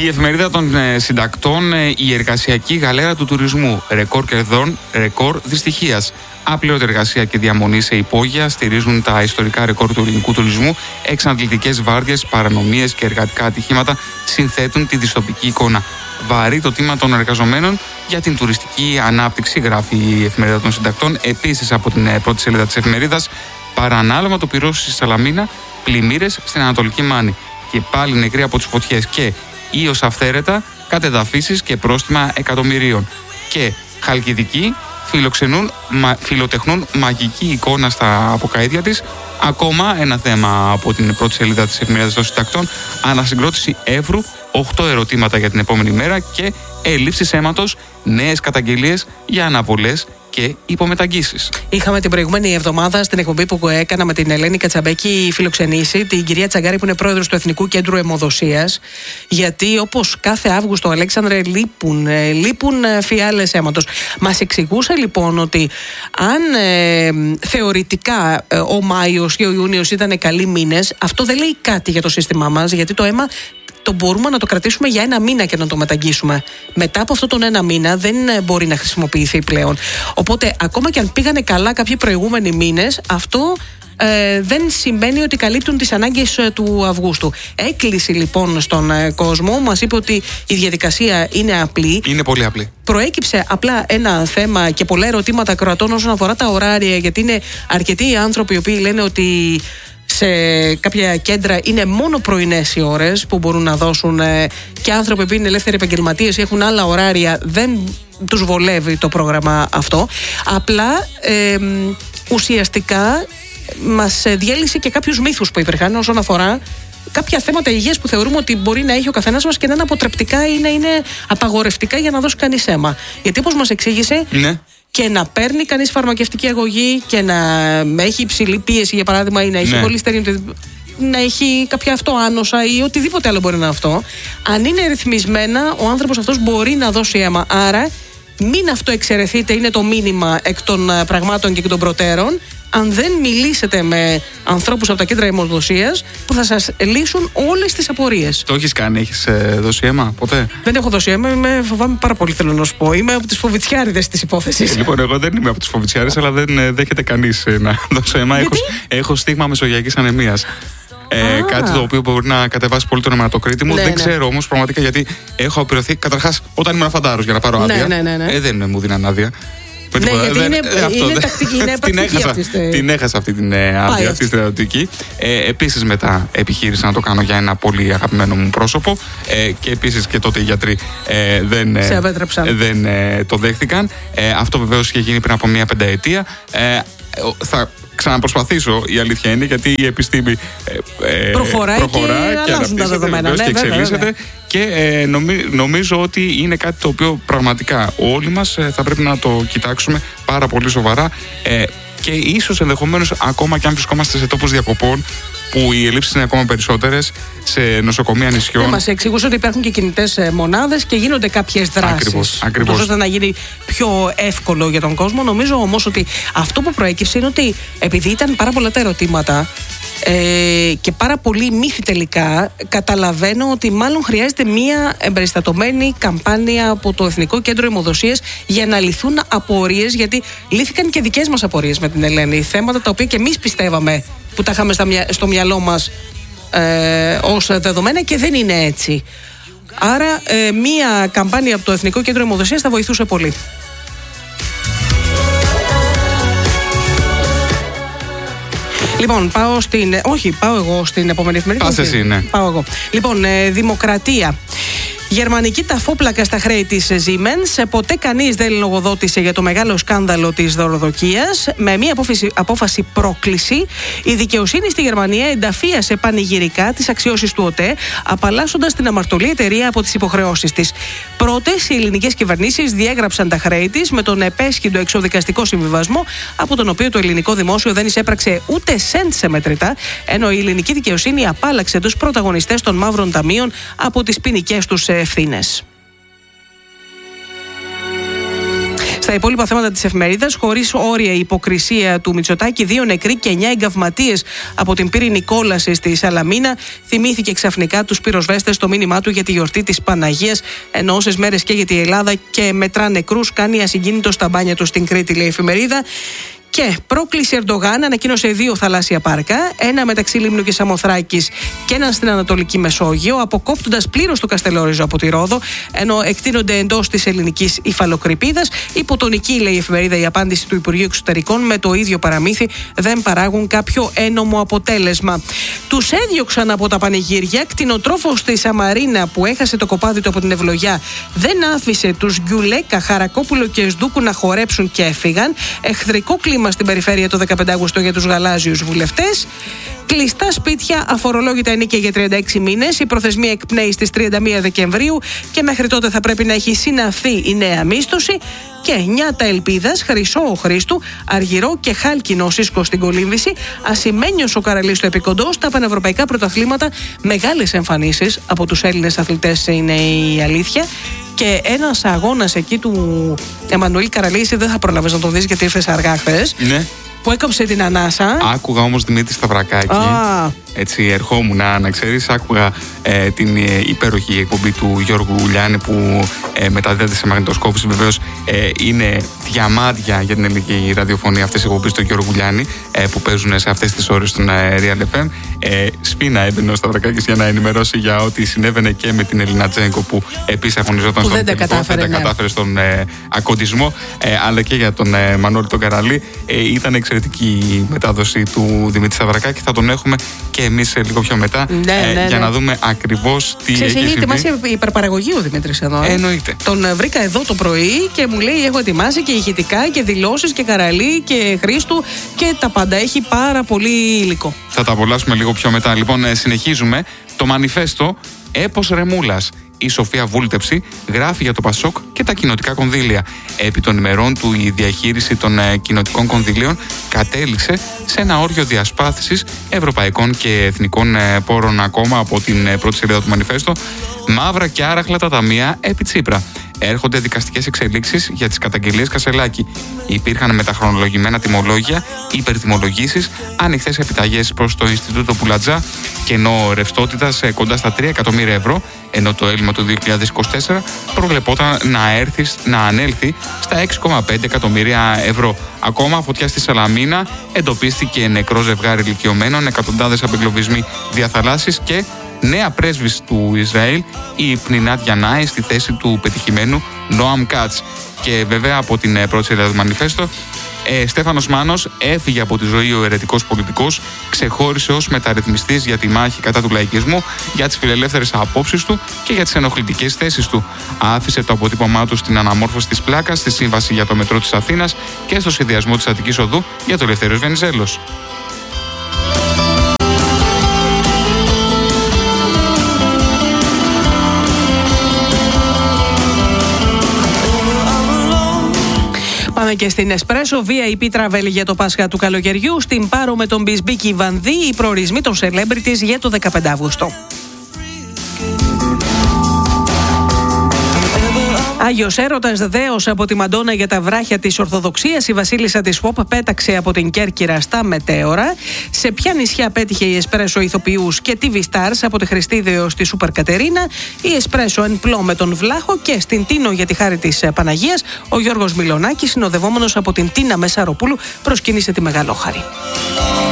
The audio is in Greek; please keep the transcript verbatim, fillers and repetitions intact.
Η εφημερίδα των ε, συντακτών, ε, η εργασιακή γαλέρα του τουρισμού. Ρεκόρ κερδών, ρεκόρ δυστυχίας. Άπληρωτη εργασία και διαμονή σε υπόγεια στηρίζουν τα ιστορικά ρεκόρ του ελληνικού τουρισμού. Εξαντλητικές βάρδιες, παρανομίες και εργατικά ατυχήματα συνθέτουν τη δυστοπική εικόνα. Βαρύ το τίμα των εργαζομένων για την τουριστική ανάπτυξη, γράφει η εφημερίδα των συντακτών. Επίσης, από την ε, πρώτη σελίδα της εφημερίδας, παρανάλωμα το πυρός στη Σαλαμίνα, πλημμύρες στην Ανατολική Μάνη. Και πάλι νεκροί από τις φωτιές. Και ίος αυθαίρετα, κατεδαφίσεις και πρόστιμα εκατομμυρίων. Και Χαλκιδικοί φιλοξενούν, μα, φιλοτεχνούν μαγική εικόνα στα αποκαΐδια της. Ακόμα ένα θέμα από την πρώτη σελίδα της εφημερίδας των συντακτών. Ανασυγκρότηση Εύρου, οκτώ ερωτήματα για την επόμενη μέρα και έλλειψη αίματος, νέες καταγγελίες για αναβολές και υπομεταγγίσεις. Είχαμε την προηγούμενη εβδομάδα στην εκπομπή που έκανα με την Ελένη Κατσαμπέκη φιλοξενήσει την κυρία Τσαγκάρη, που είναι πρόεδρος του Εθνικού Κέντρου Αιμοδοσίας. Γιατί όπως κάθε Αύγουστο, Αλέξανδρε, λείπουν, λείπουν φιάλες αίματος. Μας εξηγούσε λοιπόν ότι αν ε, θεωρητικά ε, ο Μάιος και ο Ιούνιος ήταν καλοί μήνες, αυτό δεν λέει κάτι για το σύστημά μας, γιατί το αίμα το μπορούμε να το κρατήσουμε για ένα μήνα και να το μεταγγίσουμε. Μετά από αυτόν τον ένα μήνα δεν μπορεί να χρησιμοποιηθεί πλέον. Οπότε, ακόμα και αν πήγανε καλά κάποιοι προηγούμενοι μήνες, αυτό ε, δεν σημαίνει ότι καλύπτουν τις ανάγκες ε, του Αυγούστου. Έκλεισε λοιπόν στον ε, κόσμο, μας είπε ότι η διαδικασία είναι απλή. Είναι πολύ απλή. Προέκυψε απλά ένα θέμα και πολλά ερωτήματα κροατών όσον αφορά τα ωράρια, γιατί είναι αρκετοί οι άνθρωποι οι οποίοι λένε ότι σε κάποια κέντρα είναι μόνο πρωινές οι ώρες που μπορούν να δώσουν, και άνθρωποι που είναι ελεύθεροι επαγγελματίες ή έχουν άλλα ωράρια, δεν τους βολεύει το πρόγραμμα αυτό. Απλά ε, ουσιαστικά μας διέλυσε και κάποιους μύθους που υπήρχαν όσον αφορά κάποια θέματα υγείας που θεωρούμε ότι μπορεί να έχει ο καθένας μας και να είναι αποτρεπτικά ή να είναι απαγορευτικά για να δώσει κανείς αίμα. Γιατί όπως μας εξήγησε, ναι, και να παίρνει κανείς φαρμακευτική αγωγή και να έχει υψηλή πίεση, για παράδειγμα, ή να έχει ναι. χολυστερίνη, να έχει κάποια αυτοάνοσα ή οτιδήποτε άλλο μπορεί να είναι αυτό. Αν είναι ρυθμισμένα, ο άνθρωπος αυτός μπορεί να δώσει αίμα. Άρα, μην αυτό εξαιρεθείτε, είναι το μήνυμα εκ των πραγμάτων και εκ των προτέρων. Αν δεν μιλήσετε με ανθρώπους από τα κέντρα αιμοδοσίας που θα σας λύσουν όλες τις απορίες. Το έχεις κάνει, έχεις ε, δώσει αίμα ποτέ? Δεν έχω δώσει αίμα, είμαι, φοβάμαι πάρα πολύ, θέλω να σου πω. Είμαι από τις φοβητσιάριδες της υπόθεσης. Ε, λοιπόν, εγώ δεν είμαι από τις φοβητσιάρες, αλλά δεν ε, δέχεται κανείς ε, να δώσει αίμα. Έχω, έχω στίγμα μεσογειακής ανεμίας. Ε, κάτι το οποίο μπορεί να κατεβάσει πολύ τον αιματοκρίτη μου. Ναι, δεν ναι. ξέρω όμως πραγματικά, γιατί έχω απειρωθεί. Καταρχάς, όταν ήμουν φαντάρος για να πάρω άδεια, ναι, ναι, ναι. Ε, δεν μου δίναν άδεια. Ναι, γιατί δεν, είναι, ε, αυτό, είναι δεν, τακτική, είναι την, πρακτική έχασα, αυτή. Στε... την έχασα αυτή την ε, άδεια, αυτή τη στρατιωτική. Ε, επίσης μετά επιχείρησα να το κάνω για ένα πολύ αγαπημένο μου πρόσωπο, ε, και επίσης και τότε οι γιατροί ε, δεν, ε, δεν ε, το δέχτηκαν. Ε, αυτό βεβαίως είχε γίνει πριν από μία πενταετία. Ε, θα ξαναπροσπαθήσω, η αλήθεια είναι, γιατί η επιστήμη ε, προχωράει, προχωρά και, και αλλάζουν τα δεδομένα, ναι, και εξελίσσεται. βέβαια. Και ε, νομι, νομίζω ότι είναι κάτι το οποίο πραγματικά όλοι μας ε, θα πρέπει να το κοιτάξουμε πάρα πολύ σοβαρά, ε, και ίσως ενδεχομένως ακόμα και αν βρισκόμαστε σε τόπους διακοπών που οι ελλείψεις είναι ακόμα περισσότερες, σε νοσοκομεία νησιών. Ναι, μας εξηγούσε ότι υπάρχουν και κινητές μονάδες και γίνονται κάποιες δράσεις. Ακριβώς, ακριβώς. ώστε να γίνει πιο εύκολο για τον κόσμο. Νομίζω όμως ότι αυτό που προέκυψε είναι ότι επειδή ήταν πάρα πολλά τα ερωτήματα ε, και πάρα πολλοί μύθοι τελικά, καταλαβαίνω ότι μάλλον χρειάζεται μία εμπεριστατωμένη καμπάνια από το Εθνικό Κέντρο Αιμοδοσίας για να λυθούν απορίες, γιατί λύθηκαν και δικές μας απορίες με την Ελένη. Θέματα τα οποία και εμείς πιστεύαμε, που τα είχαμε στο μυαλό μας ε, ως δεδομένα, και δεν είναι έτσι. Άρα ε, μία καμπάνια από το Εθνικό Κέντρο Αιμοδοσίας θα βοηθούσε πολύ. Λοιπόν, πάω στην. Όχι, πάω εγώ στην επόμενη εφημερίδα. Πας εσύ, ναι. Πάω εγώ. Λοιπόν, ε, Δημοκρατία. Γερμανική ταφόπλακα στα χρέη της Siemens. Ποτέ κανείς δεν λογοδότησε για το μεγάλο σκάνδαλο της δωροδοκίας. Με μια απόφαση, απόφαση πρόκληση, η δικαιοσύνη στη Γερμανία ενταφίασε πανηγυρικά τις αξιώσεις του ΟΤΕ, απαλλάσσοντας την αμαρτωλή εταιρεία από τις υποχρεώσεις της. Πρώτες, οι ελληνικές κυβερνήσεις διέγραψαν τα χρέη της με τον επέσχυντο εξοδικαστικό συμβιβασμό, από τον οποίο το ελληνικό δημόσιο δεν εισέπραξε ούτε σεντ σε μετρητά, ενώ η ελληνική δικαιοσύνη απάλλαξε τους πρωταγωνιστές των μαύρων ταμείων από τις ποινικές τους ευθύνες. Στα Στα υπόλοιπα θέματα της εφημερίδας, χωρίς όρια η υποκρισία του Μητσοτάκη, δύο νεκροί και εννιά εγκαυματίες από την πύρινη κόλαση στη Σαλαμίνα. Θυμήθηκε ξαφνικά τους πυροσβέστες στο μήνυμά του για τη γιορτή της Παναγίας, ενώ όσες μέρες καίγεται η Ελλάδα και μετρά νεκρούς, κάνει ασυγκίνητο στα μπάνια του στην Κρήτη, λέει η εφημερίδα. Και πρόκληση Ερντογάν ανακοίνωσε δύο θαλάσσια πάρκα, ένα μεταξύ Λίμνου και Σαμοθράκης και ένα στην Ανατολική Μεσόγειο, αποκόπτοντας πλήρως το Καστελόριζο από τη Ρόδο, ενώ εκτείνονται εντός της ελληνικής υφαλοκρηπίδας. Υποτονική, λέει η εφημερίδα, η απάντηση του Υπουργείου Εξωτερικών με το ίδιο παραμύθι, δεν παράγουν κάποιο ένομο αποτέλεσμα. Τους έδιωξαν από τα πανηγύρια. Κτηνοτρόφος στη Σαμαρίνα που έχασε το κοπάδι του από την Ευλογιά δεν άφησε τους Γκιουλέκα, Χαρακόπουλο και Σδούκου να χορέψουν και έφυγαν. Εχθρικό κλίμα στην περιφέρεια το δεκαπέντε Αυγούστου για τους γαλάζιους βουλευτές. Κλειστά σπίτια, αφορολόγητα ενίκια για τριάντα έξι μήνες. Η προθεσμία εκπνέει στις τριάντα μία Δεκεμβρίου και μέχρι τότε θα πρέπει να έχει συναυθεί η νέα μίσθωση. Και Νιάτα Ελπίδας, Χρυσό ο Χρήστου, Αργυρό και Χάλκινο Σίσκο στην κολύμβηση, Ασημένιος ο Καραλής στο Επικοντό. Στα πανευρωπαϊκά πρωταθλήματα μεγάλες εμφανίσεις από τους Έλληνες αθλητές είναι η αλήθεια. Και ένας αγώνας εκεί του Εμμανουήλ Καραλή, δεν θα προλάβεις να το δεις γιατί ήρθες αργά χθες. Ναι. Που έκοψε την ανάσα. Άκουγα όμως Δημήτρη Σταυρακάκη. Ah. Έτσι, ερχόμουν να ξέρεις, άκουγα ε, την ε, υπέροχη εκπομπή του Γιώργου Γουλιάνη που ε, μεταδίδεται σε μαγνητοσκόπηση. Βεβαίως ε, είναι διαμάντια για την ελληνική ραδιοφωνία αυτές οι εκπομπές του Γιώργου Γουλιάνη ε, που παίζουν σε αυτές τις ώρες στον ε, Real εφ εμ. Ε, σφίνα έμπαινε ο Σταυρακάκης για να ενημερώσει για ό,τι συνέβαινε και με την Ελίνα Τζέγκο που επίσης αγωνιζόταν στον τελικό. Δεν τα ναι. κατάφερε στον ε, ακοντισμό, ε, αλλά και για τον ε, Μανώλη τον Καραλή. Ε, ήταν εξαιρετική η μετάδοση του Δημήτρη Σταυρακάκη. Θα τον έχουμε και εμείς λίγο πιο μετά ναι, ναι, ε, ναι. για να δούμε ακριβώς τι Ξέρεις, έχει έχει συμβεί. ετοιμάσει υπερπαραγωγή ο Δημήτρης εδώ. Ε, εννοείται. Τον βρήκα εδώ το πρωί και μου λέει: έχω ετοιμάσει και ηχητικά και δηλώσεις και Καραλή και Χρήστου και τα πάντα. Έχει πάρα πολύ υλικό. Θα τα απολαύσουμε λίγο πιο μετά. Λοιπόν, ε, συνεχίζουμε. Το μανιφέστο Έπος Ρεμούλας. Η Σοφία Βούλτεψη γράφει για το Πασόκ και τα κοινοτικά κονδύλια. Επί των ημερών του η διαχείριση των ε, κοινοτικών κονδυλίων κατέληξε σε ένα όριο διασπάθησης ευρωπαϊκών και εθνικών ε, πόρων ακόμα από την ε, πρώτη σελίδα του μανιφέστο. Μαύρα και άραχλα τα ταμεία επί Τσίπρα. Έρχονται δικαστικές εξελίξεις για τις καταγγελίες Κασελάκη. Υπήρχαν μεταχρονολογημένα τιμολόγια, υπερτιμολογήσεις, ανοιχτές επιταγές προς το Ινστιτούτο Πουλατζά, κενό ρευστότητας κοντά στα τρία εκατομμύρια ευρώ, ενώ το έλλειμμα του δύο χιλιάδες είκοσι τέσσερα προβλεπόταν να, έρθει, να ανέλθει στα έξι κόμμα πέντε εκατομμύρια ευρώ. Ακόμα φωτιά στη Σαλαμίνα, εντοπίστηκε νεκρό ζευγάρι ηλικιωμένων, εκατοντάδες απεγκλωβισμοί διαθαλάσσης και νέα πρέσβης του Ισραήλ, η Πνινάτ Γιαννάη, στη θέση του πετυχημένου Νόαμ Κάτς. Και βέβαια από την πρώτη σελίδα του μανιφέστο, ε, Στέφανος Μάνος έφυγε από τη ζωή ο αιρετικός πολιτικός, ξεχώρισε ως μεταρρυθμιστής για τη μάχη κατά του λαϊκισμού, για τις φιλελεύθερες απόψεις του και για τις ενοχλητικές θέσεις του. Άφησε το αποτύπωμά του στην αναμόρφωση της πλάκας, στη σύμβαση για το μετρό της Αθήνας και στο σχεδιασμό της Αττικής Οδού για το Ελευθέριος Βενιζέλος. Πάμε και στην Εσπρέσο, βι άι πι Travel για το Πάσχα του καλοκαιριού. Στην Πάρο με τον Μπισμπίκη Βανδύ, οι προορισμοί των celebrities για το δεκαπέντε Αυγούστου. Άγιος έρωτας δέος από τη Μαντόνα για τα βράχια της Ορθοδοξίας. Η βασίλισσα της Ποπ πέταξε από την Κέρκυρα στα μετέωρα. Σε ποια νησιά πέτυχε η Εσπρέσο ηθοποιούς και τι βι Stars από τη Χριστίδεο στη Σούπερ Κατερίνα. Η Εσπρέσο εν πλώ με τον Βλάχο και στην Τίνο για τη χάρη της Παναγίας. Ο Γιώργος Μιλονάκης, συνοδευόμενος από την Τίνα Μεσαροπούλου, προσκύνησε τη Μεγαλόχαρη.